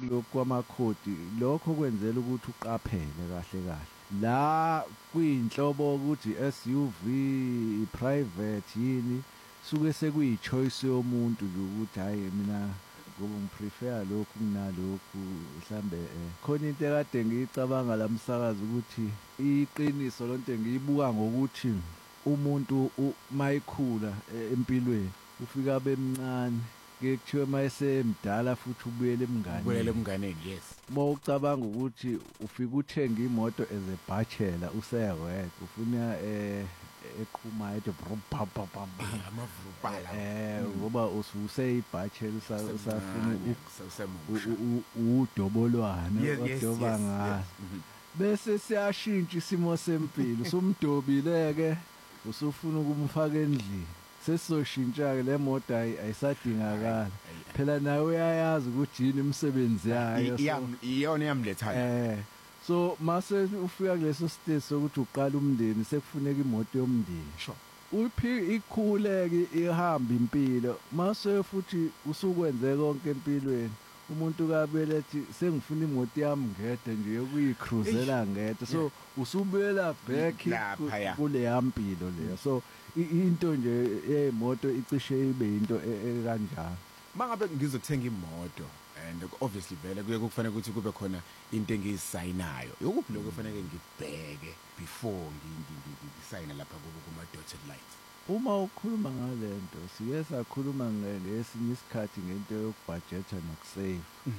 lokhu kwamakhodi lokho kwenzela ukuthi uqaphele kahle kahle la kuyinhlobo ukuthi SUV private yini suke sekuyichoice yomuntu nje ukuthi hayi mina ngoba ngiprefer lokhu kunalokhu mhlambe khona into ekade ngiyicabanga lamsakazi ukuthi iqiniso lonto ngiyibuka ngokuthi umuntu mayikhula empilweni ufika bemncane kuthiwe mayesemdala futhi ubuyele emnganeni yes mawucabanga ukuthi ufika uthenga imoto as a bachelor usered ufuna eqhuma ethi amavurupala ngoba useyibachelor usafuna udobolwana odoba ngaso bese siyashintsha isimo sempilo sumdobileke usufuna ukumfaka endlini sesizoshintsha-ke le moto ayisadingakala phela nawe uyayazi ukuthi yini imisebenzi yayo iyona eyamlethayo so mase ufika kuleso stage sokuthi uqala umndeni sekufuneka imoto yomndeni ikhuleke ihamba impilo mase futhi usukwenze konke empilweni umuntu kabele ethi sengifuna imoto yami ngede nje yokuyikruzela ngede so usubuyela back kule yampilo leyo so into nje yemoto icishe ibe into ekanjalo mangabe ngizothenga imoto and obviously vele kuye kufanele ukuthi kube khona into engiyisayinayo yokuphi lokho kufanele ngibheke before ngisayina lapha kuma dotted lines uma ukhuluma ngalento sike sakhuluma ngesinye isikhathi ngento yokubudgeta nokusave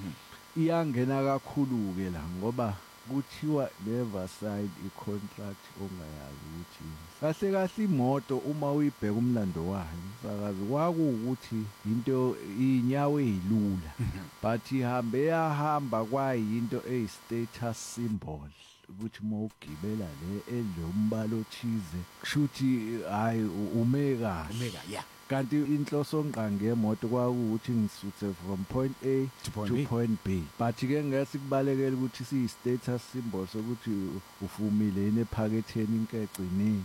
iyangena kakhulu ke la ngoba kuthiwa never side icontract ongayazi ukuthi kahle kahle imoto uma uyibheka umlando wayo sakazi kwakuukuthi into inyawo ezilula but ihambe yahamba kwayinto eyistatus symbol ukuthi mawugibela le elombalo othize kushuthi hayi umeka yeah kanti inhloso ngqangi yemoto kwakuukuthi ngisuthe from point A to point B but ke ngeke kubalekela ukuthi siyi status symbol sokuthi ufumile yini ephaketheni inkecini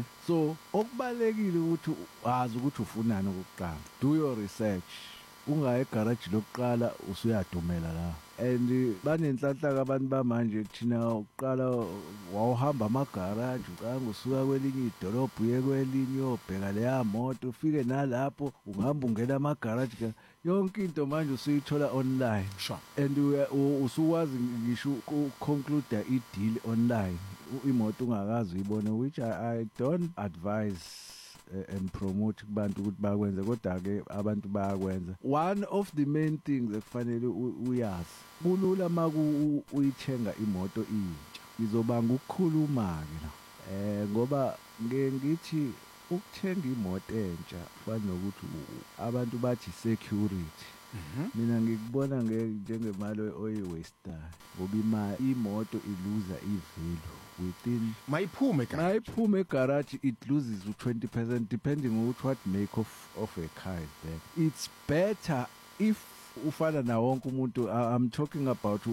so okubalekile ukuthi wazi ukuthi ufunani ukuqala do your research ungaye egarage lokuqala usuyadumela la and banenhlanhla abantu bamanje thina uqala wawuhamba amagarage uqanga usuka kwelinye idolobha uye kwelinye uyobheka leya moto ufike nalapho ungahamba ungena amagarage yonke into manje usuyithola online sure and usuwazi ngisho ukuconclude i-deal online imoto ungakazi uyibone which I don't advise and promote kubantu ukuthi bakwenze kodwa ke abantu bayakwenza one of the main things ekufanele uyazi kulula maku uyithenga imoto intsha izobanga ukukhuluma ke la ngoba ngithi ukuthenga imoto entsha fana nokuthi abantu bathi security mina ngikubona njengemali oyiwaste ngoba imoto iluza ivalue within mayiphume egarage it loses 20% depending on what make of a car is there. It's better if ufana na wonke umuntu I'm talking about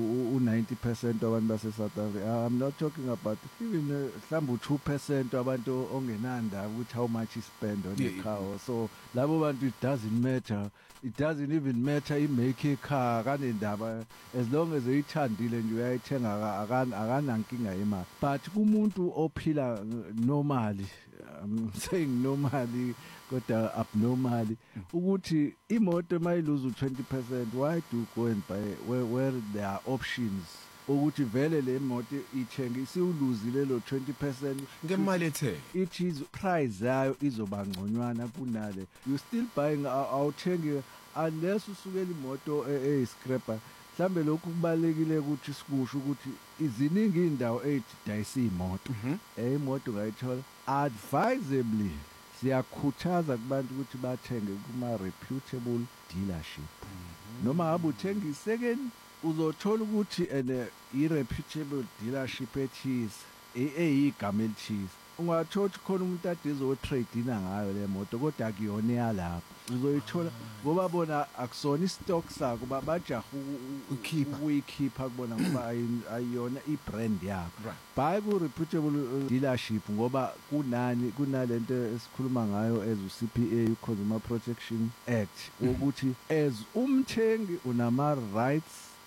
u90% abantu base South Africa. I'm not talking about even mhlawumbe u2% abantu ongenanda ukuthi how much you spend on a car. So labo bantu it doesn't matter. It doesn't even matter imake car kanendaba as long as uyithandile nje uyayithenga akanankinga imali. But kumuntu ophila normally I'm saying normally kodwa abnormally ukuthi imoto mayiluza u20% why do go and buy where there are options ukuthi vele le moto ithenga isiuluzile lo 20% ngemali ethe it is price yayo izoba ngconywana kunale you still buying awuthengi unless usukela imoto scrapper mhlambe lokhu kubalekile ukuthi sikusho ukuthi iziningi indawo ezidayisa imoto imoto ungayithola advisably siyakhuthaza kubantu ukuthi bathenge kuma reputable dealership noma ngabe uthenga isecond uzothola ukuthi i reputable dealership ethize eyigama elithize ungathola khona umuntu ade ezotrade ngayo le moto kodwa akuyona yalapho uzoyithola ngoba bona akusona istock sakho bajaha ukuyikhipha kubona ngoba ayiyona ibrand yakho buy ku reputable dealership ngoba kunalento esikhuluma ngayo as uCPA Consumer Protection Act ukuthi as umthengi unama rights